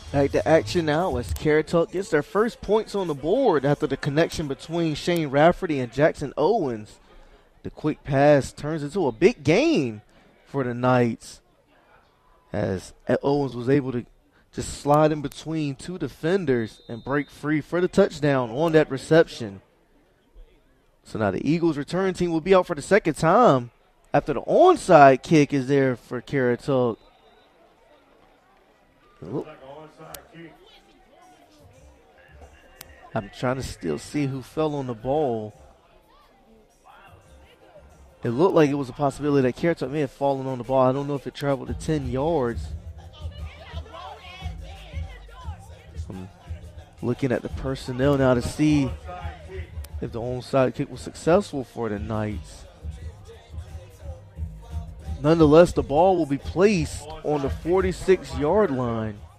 Back to action now as Caratuck gets their first points on the board after the connection between Shane Rafferty and Jackson Owens. The quick pass turns into a big gain for the Knights as Owens was able to just slide in between two defenders and break free for the touchdown on that reception. So now the Eagles return team will be out for the second time after the onside kick is there for Caratuck. I'm trying to still see who fell on the ball. It looked like it was a possibility that Caratuck may have fallen on the ball. I don't know if it traveled to 10 yards. I'm looking at the personnel now to see if the onside kick was successful for the Knights. Nonetheless, the ball will be placed on the 46-yard line.